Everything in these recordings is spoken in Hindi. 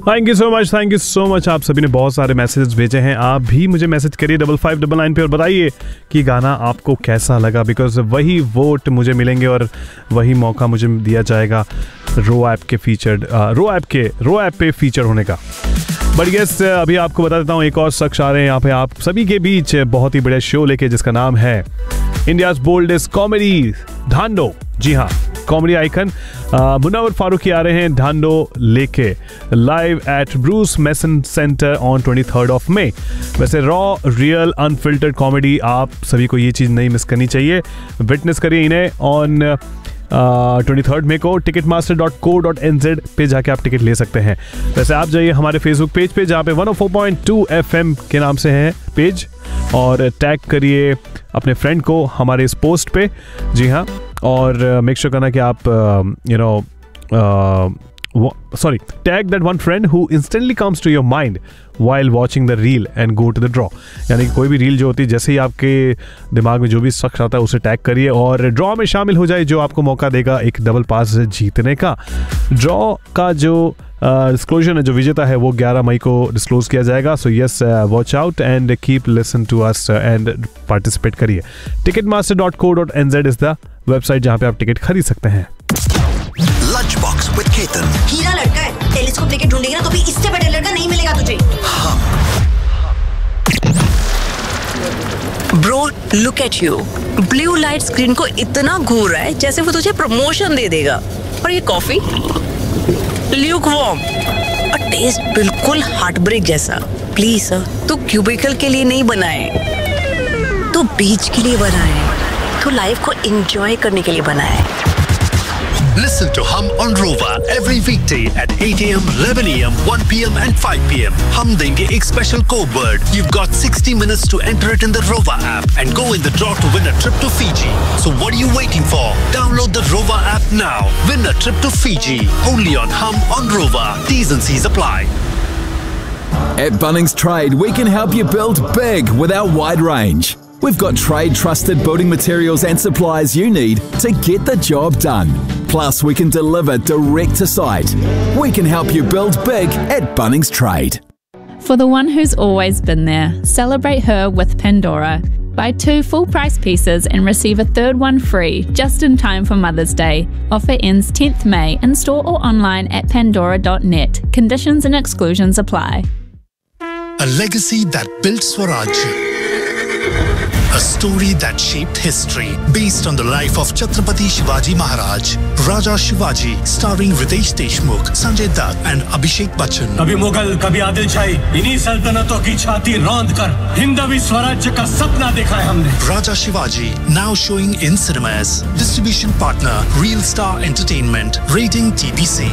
Thank you so much. आप सभी ने बहुत सारे मैसेजेस भेजे हैं। आप भी मुझे मैसेज करिए 5599 पे और बताइए कि गाना आपको कैसा लगा, बिकॉज वही वोट मुझे मिलेंगे और वही मौका मुझे दिया जाएगा रो ऐप पे फीचर होने का। बट गेस अभी आपको बता देता हूँ, एक और शख्स आ रहे हैं यहाँ पे आप सभी के बीच बहुत ही बड़े शो लेके, जिसका नाम है इंडियाज बोल्डेस्ट कॉमेडी ढांडो। जी हाँ, कॉमेडी आइकन मुनव्वर फारूकी आ रहे हैं ढांडो लेके live at Bruce mason centre on 23rd of May। वैसे रॉ रियल अनफिल्टर्ड कॉमेडी, आप सभी को ये चीज़ नहीं मिस करनी चाहिए। विटनेस करिए इन्हें ऑन 23rd May को ticketmaster.co.nz पे जाके आप टिकट ले सकते हैं। वैसे आप जाइए हमारे फेसबुक पेज पे, जहाँ पे 104.2 FM के नाम से है पेज, और टैग करिए अपने फ्रेंड को हमारे इस पोस्ट पे। जी हाँ, और मेक श्योर करना कि आप tag that one friend who instantly comes to your mind while watching the reel and go to the draw। यानी कि कोई भी रील जो होती है, जैसे ही आपके दिमाग में जो भी शख्स आता है उसे टैग करिए और ड्रॉ में शामिल हो जाए, जो आपको मौका देगा एक डबल पास जीतने का। ड्रॉ का जो डिस्क्लोजर है, जो विजेता है, वो 11 मई को डिस्क्लोज किया जाएगा। So yes, watch out and keep listen to us and participate करिए। ticketmaster.co.nz इज द वेबसाइट जहाँ पे आप टिकट खरीद सकते हैं। Lunch box with Ketan. हीरा लड़का है, टेलीस्कोप लेके ढूंढेगी ना तो भी इससे बड़ा लड़का नहीं मिलेगा तुझे। Bro look at you, blue light screen को इतना घूर रहा है जैसे वो तुझे प्रमोशन दे देगा। और ये कॉफी ल्यूक वार्म और टेस्ट बिल्कुल हार्ट ब्रेक जैसा। प्लीज सर, तू क्यूबिकल के लिए नहीं बना है, तू बीच के लिए बना है, तू लाइफ को एंजॉय करने के लिए बना है। Listen to Hum on Rova every weekday at 8 a.m., 11 a.m., 1 p.m. and 5 p.m. हम देंगे एक special code word. You've got 60 minutes to enter it in the Rova app and go in the draw to win a trip to Fiji. So what are you waiting for? Download the Rova app now. Win a trip to Fiji. Only on Hum on Rova. T's and C's apply. At Bunnings Trade, we can help you build big with our wide range. We've got trade-trusted building materials and supplies you need to get the job done. Plus, we can deliver direct to site. We can help you build big at Bunnings Trade. For the one who's always been there, celebrate her with Pandora. Buy 2 full-price pieces and receive a third one free just in time for Mother's Day. Offer ends 10th May in store or online at pandora.net. Conditions and exclusions apply. A legacy that built Swaraj. A story that shaped history, based on the life of Chhatrapati Shivaji Maharaj, Raja Shivaji, starring Ritesh Deshmukh, Sanjay Dutt and Abhishek Bachchan. कभी मुगल कभी आदिलशाही, इन्हीं सल्तनतों की छाती रौंद कर हिंदवी स्वराज्य का सपना देखा है हमने। Raja Shivaji, now showing in cinemas. Distribution partner Real Star Entertainment. Rating TBC.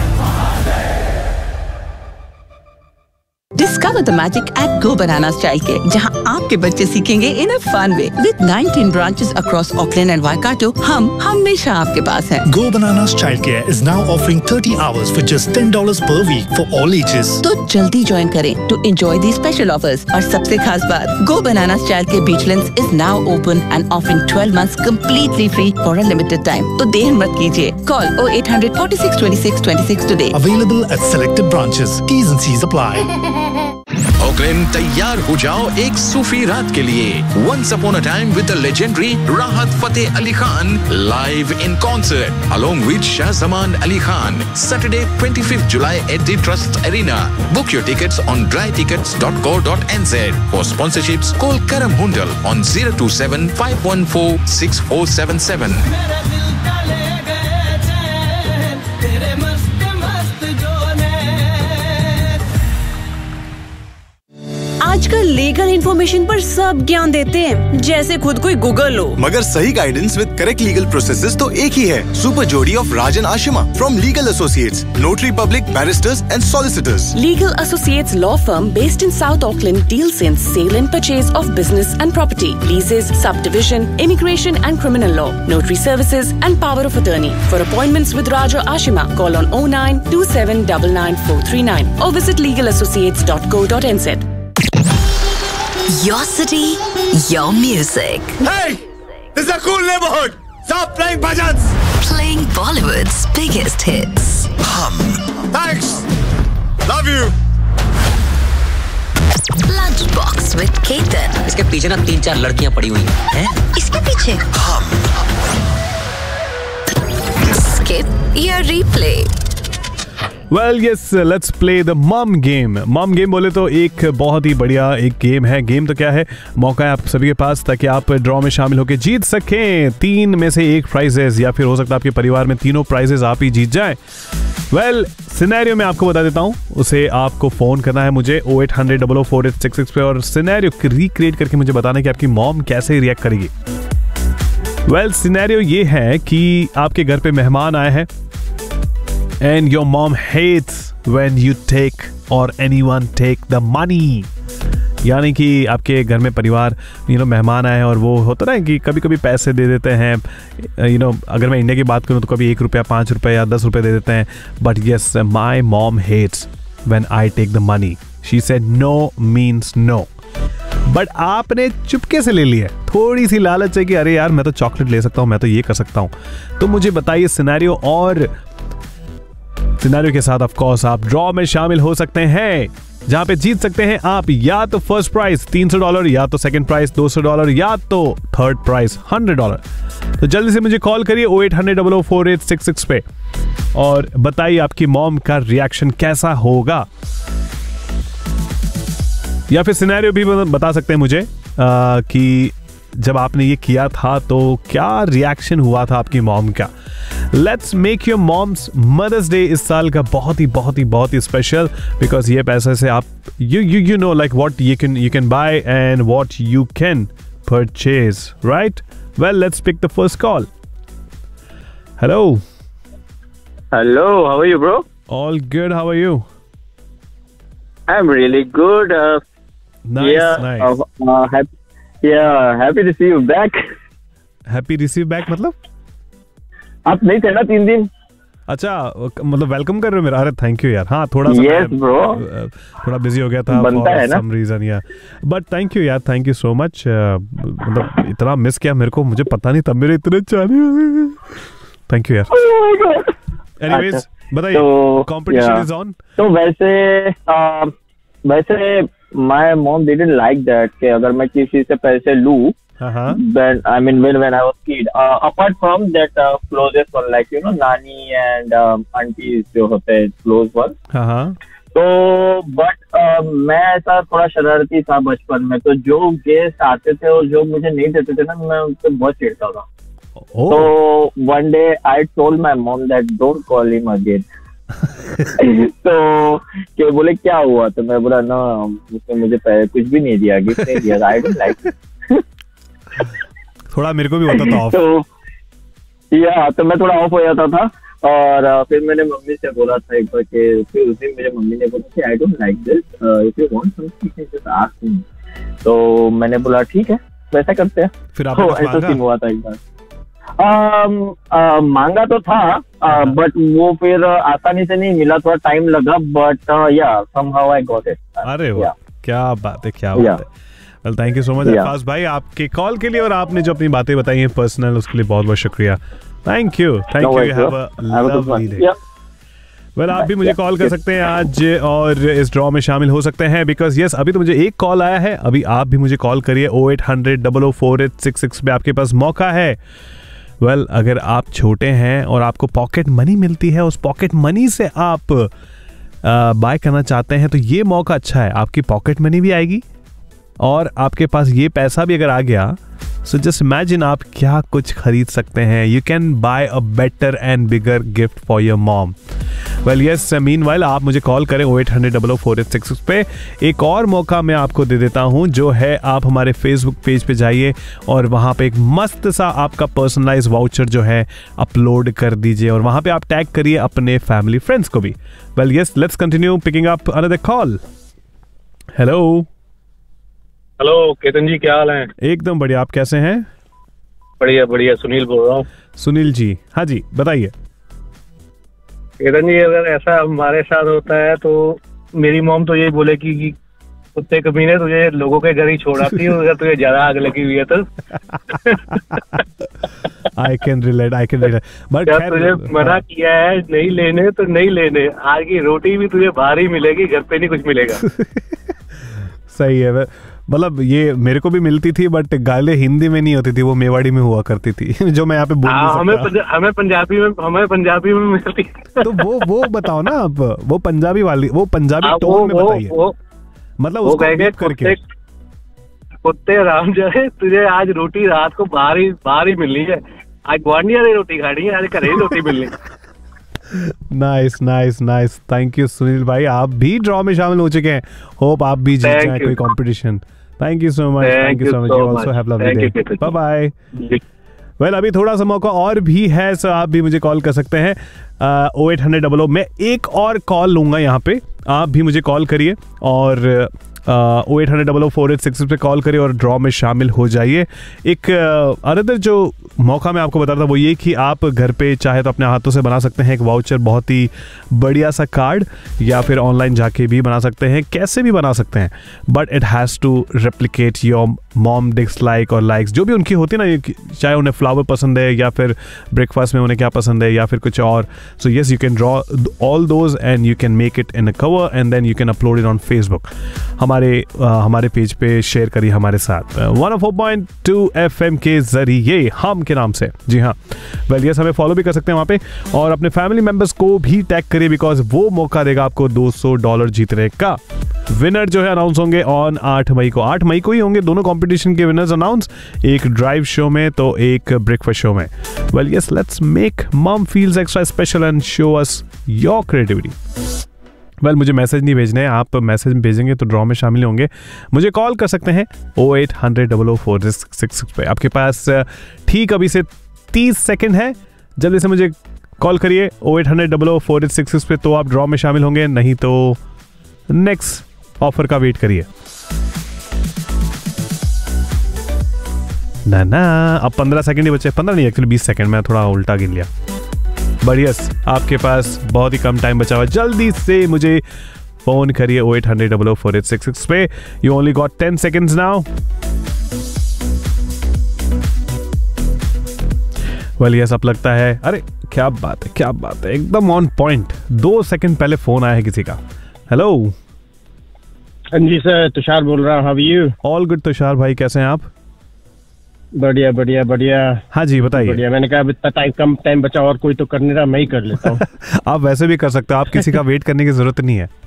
Discover the magic at Go Bananas Childcare, जहां आपके बच्चे सीखेंगे in a fun way. With 19 branches across Auckland and Waikato, हम हमेशा आपके पास हैं। Go Bananas Childcare is now offering 30 hours for just $10 per week for all ages. तो जल्दी ज्वाइन करें to enjoy these special offers। और सबसे खास बात, Go Bananas Childcare Beachlands is now open and offering 12 months completely free for a limited time. तो देर मत कीजिए। Call 0800 46 26 26 today. Available at selected branches. T's and C's apply. Auckland, तैयार हो जाओ एक सूफी रात के लिए। Once upon a time with the legendary Rahat Fateh Ali Khan live in concert along with Shah Zaman Ali Khan. Saturday 25th July at the Trust Arena. Book your tickets on drytickets.co.nz. For sponsorships, call Karam Hundal on 027 514 6477. आजकल लीगल इन्फॉर्मेशन पर सब ज्ञान देते हैं, जैसे खुद कोई गूगल हो। मगर सही guidance with correct legal processes तो एक ही है। सुपर जोड़ी of Rajan Ashima from legal associates, notary public, barrister's and solicitors. Legal Associates law firm based in South Auckland deals in sale and purchase of business and property, leases, subdivision, immigration and criminal law, notary services and power of attorney. For appointments with Raja Ashima, call on 09 2799 439 or visit legalassociates.co.nz. Your city, your music. Hey, this is a cool neighborhood. Stop playing bhajans. Playing Bollywood's biggest hits. Hum. Thanks. Love you. Lunch box with Ketan. इसके पीछे ना 3-4 लड़कियां पड़ी हुई हैं। इसके पीछे स्किप या replay. Well yes, let's play the mom game. Mom game बोले तो एक बहुत ही बढ़िया एक गेम है। गेम तो क्या है, मौका है आप सभी के पास ताकि आप ड्रॉ में शामिल होकर जीत सकें 3 में से 1 प्राइजेस, या फिर हो सकता है आपके परिवार में तीनों प्राइजेस आप ही जीत जाएं। वेल सिनेरियो में आपको बता देता हूं, उसे आपको फोन करना है मुझे 0800-44866 पे और सिनेरियो रिक्रिएट करके मुझे बताना है कि आपकी मॉम कैसे रिएक्ट करेगी। वेल सिनेरियो ये है कि आपके घर पे मेहमान आए हैं and your mom hates when you take or anyone take the money। यानी कि आपके घर में परिवार मेहमान आए हैं और वो होता ना कि कभी कभी पैसे दे देते हैं। अगर मैं इंडिया की बात करूं तो कभी 1 रुपया, 5 रुपये या 10 रुपये दे देते हैं। But yes, my mom hates when I take the money. She said no means no. But आपने चुपके से ले लिया। थोड़ी सी लालच है कि अरे यार मैं तो चॉकलेट ले सकता हूँ, मैं तो ये कर सकता हूँ। तो मुझे बताइए सिनेरियो, और सिनेरियो के साथ ऑफ कोर्स आप ड्रॉ में शामिल हो सकते हैं जहां पे जीत सकते हैं आप या तो फर्स्ट प्राइज $300, या तो सेकंड प्राइज $200, या तो थर्ड प्राइज $100। तो जल्दी से मुझे कॉल करिए 0800-44866 पे और बताइए आपकी मॉम का रिएक्शन कैसा होगा। या फिर सिनेरियो भी बता सकते हैं मुझे कि जब आपने ये किया था तो क्या रिएक्शन हुआ था आपकी मॉम का। Let's make your moms mother's day इस साल का बहुत ही स्पेशल, बिकॉज ये पैसे से आप you know like what you can buy and what you can purchase, right? Well let's pick the first call. Hello how are you bro? All good, how are you? I am really good. Nice. Happy to C you back. Happy receive back मतलब आप नहीं थे ना 3 दिन? अच्छा, मतलब वेलकम कर रहे हो मेरा? अरे थैंक यू यार। हाँ थोड़ा सा yes, थोड़ा बिजी हो गया था फॉर सम रीजन या, बट थैंक यू यार, थैंक यू सो मच। मतलब इतना मिस किया मेरे को, मुझे पता नहीं तब मेरे इतने चाहने। थैंक यू यार। एनीवेज बताइए, कंपटीशन इज ऑन। तो वैसे my mom didn't like that कि अगर मैं किसी से पैसे लूं, when I was kid, apart from that closest one like नानी and aunties जो होते हैं close one, तो but मैं ऐसा थोड़ा शरारती था बचपन में, तो जो गेस्ट आते थे और जो मुझे नहीं देते थे ना, मैं उनसे बहुत चिढ़ता था। तो one day I told my mom that don't call him again। तो क्या बोले क्या हुआ? तो मैं बोला ना उसने मुझे कुछ भी नहीं दिया, गिफ्ट नहीं दिया, आई डोंट लाइक। थोड़ा मेरे को भी होता था ऑफ। तो मैं थोड़ा ऑफ हो जाता था और फिर मैंने मम्मी से बोला था एक बार कि फिर उस दिन मेरे मम्मी ने बोला कि I don't like this, if you want something just ask me. तो मैंने बोला ठीक है वैसा करते हैं। फिर आपने ऐसा सीन हुआ था एक बार। मांगा तो था बट वो फिर आसानी से नहीं मिला, थोड़ा टाइम लगा, बट या somehow I got it। अरे वाह, क्या बात है, क्या बात है। Well thank you so much Arfaz भाई आपके कॉल के लिए, और आपने जो अपनी बातें बताई हैं पर्सनल, उसके लिए बहुत बहुत शुक्रिया। Thank you. Have a lovely day. Well आप भी मुझे कॉल कर सकते हैं आज और इस ड्रॉ में शामिल हो सकते हैं, बिकॉज यस अभी तो मुझे एक कॉल आया है, अभी आप भी मुझे कॉल करिए 0800-44866 पे आपके पास मौका है। वेल अगर आप छोटे हैं और आपको पॉकेट मनी मिलती है, उस पॉकेट मनी से आप बाय करना चाहते हैं, तो ये मौका अच्छा है। आपकी पॉकेट मनी भी आएगी और आपके पास ये पैसा भी अगर आ गया, सो जस्ट इमेजिन आप क्या कुछ खरीद सकते हैं। You can buy a better and bigger gift for your mom. Well yes, meanwhile आप मुझे कॉल करें 0800-44866 पे। एक और मौका मैं आपको दे देता हूं, जो है आप हमारे फेसबुक पेज पे जाइए और वहां पे एक मस्त सा आपका पर्सनलाइज वाउचर जो है अपलोड कर दीजिए और वहां पे आप टैग करिए अपने फैमिली फ्रेंड्स को भी। Well yes, let's continue picking up another call. Hello Ketan जी, क्या हाल है? एकदम बढ़िया, आप कैसे हैं? बढ़िया, सुनील बोल रहा हूँ। सुनील जी, हाँ जी बताइए। केतन जी, अगर ऐसा हमारे साथ होता है तो मेरी मॉम तो यही बोले कि कुत्ते कमीने तुझे लोगों के घर ही छोड़ आती हूँ अगर तुझे ज्यादा आग लगी हुई है तो। I can relate. बट तुझे मना किया है नहीं लेने तो नहीं लेने, आज की रोटी भी तुझे बाहर ही मिलेगी, घर पे नहीं कुछ मिलेगा। सही है, मतलब ये मेरे को भी मिलती थी बट गाले हिंदी में नहीं होती थी, वो मेवाड़ी में हुआ करती थी जो मैं यहाँ पे बोल नहीं सकता। हमें पंजाबी में मिलती। तो वो बताओ ना आप, वो पंजाबी वाली, वो पंजाबी टोन में बताइए, मतलब उसको बीप करके। कुत्ते राम जाए, तुझे आज रोटी रात को बाहर ही मिलनी है, आज ग्वांडिया ने रोटी खानी है, आज घर ही रोटी मिलनी। नाइस। थैंक यू सुनील भाई, आप भी ड्रॉ में शामिल हो चुके हैं। होप आप भी जीत जाए कोई competition. Thank you so much. You also have lovely day. Bye bye. Well अभी थोड़ा सा मौका और भी है, सो आप भी मुझे कॉल कर सकते हैं 0800 मैं एक और कॉल लूंगा यहाँ पे, आप भी मुझे कॉल करिए और 0800 4866 पे कॉल करिए और ड्रॉ में शामिल हो जाइए। एक अनदर जो मौका मैं आपको बता रहा था वो ये कि आप घर पे चाहे तो अपने हाथों से बना सकते हैं एक वाउचर, बहुत ही बढ़िया सा कार्ड, या फिर ऑनलाइन जाके भी बना सकते हैं, कैसे भी बना सकते हैं, but it has to replicate your mom dislike और लाइक्स जो भी उनकी होती है ना, चाहे उन्हें फ्लावर पसंद है या फिर ब्रेकफास्ट में उन्हें क्या पसंद है या फिर कुछ और। So yes, you can draw all those and you can make it in a cover and then you can upload it on Facebook. हमारे पेज पे शेयर करिए हमारे साथ 104.2 FM के जरिए, हम के नाम से। जी हाँ, वेल यस, हमें फॉलो भी कर सकते हैं वहाँ पे और अपने फैमिली मेंबर्स को भी टैग करिए, बिकॉज वो मौका देगा आपको $200 जीतने का। विनर जो है अनाउंस होंगे ऑन 8 मई को। 8 मई को ही होंगे दोनों कंपटीशन के विनर्स अनाउंस, एक ड्राइव शो में तो एक ब्रेकफास्ट शो में। Well yes, let's make mom feels extra special and show us your creativity. Well मुझे मैसेज नहीं भेजने हैं, आप मैसेज भेजेंगे तो ड्रॉ में शामिल होंगे। मुझे कॉल कर सकते हैं 0800 4466 पे। आपके पास ठीक अभी से 30 सेकंड है, जल्दी से मुझे कॉल करिए 0800 4866 पे, तो आप ड्रॉ में शामिल होंगे, नहीं तो नेक्स्ट ऑफर का वेट करिए। ना अब 15 सेकंड ही बचे, 15 नहीं एक्चुअली 20 सेकंड, मैं थोड़ा उल्टा गिन लिया। बट यस, आपके पास बहुत ही कम टाइम बचा हुआ, जल्दी से मुझे फोन करिए 0800 4866 पे। You only got 10 seconds now. Well yes, अब लगता है, अरे क्या बात है, एकदम ऑन पॉइंट। 2 सेकंड पहले फोन आया है किसी का। हेलो। हाँ जी सर, तुषार बोल रहा हूँ। How are you? All good Tushar भाई, कैसे हैं आप? बढ़िया। हाँ जी बताइए। बढ़िया, मैंने कहा इतना कम टाइम बचा और कोई तो कर नहीं रहा, मैं ही कर लेता हूँ। आप वैसे भी कर सकते हो, आप किसी का वेट करने की जरूरत नहीं है।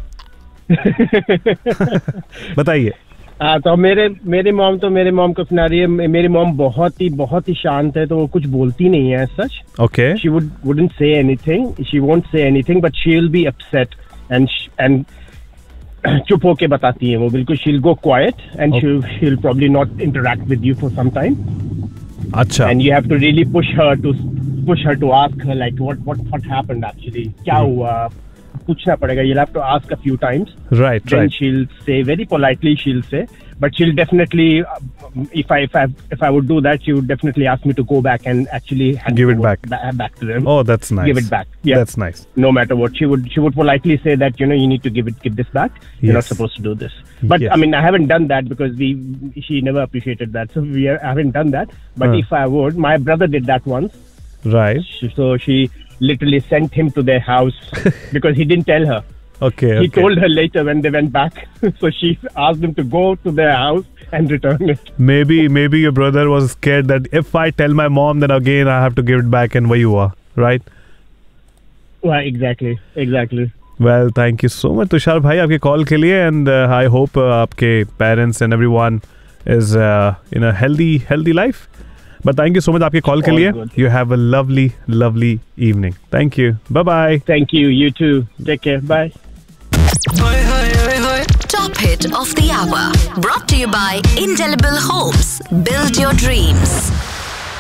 बताइए। हाँ, तो मेरी मॉम को सुना रही है। मेरी मॉम बहुत ही शांत है, तो वो कुछ बोलती नहीं है सच। Okay. She wouldn't say anything, she won't say anything, but she'll be upset and चुप होके बताती है वो, बिल्कुल she'll go quiet and she'll probably not interact with you for some time. अच्छा. And you have to really push her to ask her like what happened actually, क्या हुआ, पूछना पड़ेगा. You'll have to ask a few times. Right. Then she'll say very politely, but she'll definitely, if I would do that, she would definitely ask me to go back and actually give it back to them. Oh, that's nice. Give it back. Yeah, that's nice. No matter what, she would politely say that, you need to give this back. You're not supposed to do this. But I mean, I haven't done that because she never appreciated that, so I haven't done that. But if I would, my brother did that once. Right. So she literally sent him to their house because he didn't tell her. Okay. He told her later when they went back. So she asked him to go to their house and return it. Maybe your brother was scared that if I tell my mom, then again I have to give it back, and वही हुआ, right? Well, exactly. Well, thank you so much, Tushar भाई, आपके कॉल के लिए, and I hope आपके parents and everyone is in a healthy life. But thank you so much आपके कॉल के लिए. You have a lovely evening. Thank you. Bye bye. Thank you. You too. Take care. Bye. Top hit of the hour, brought to you by Indelible Homes. Build your dreams.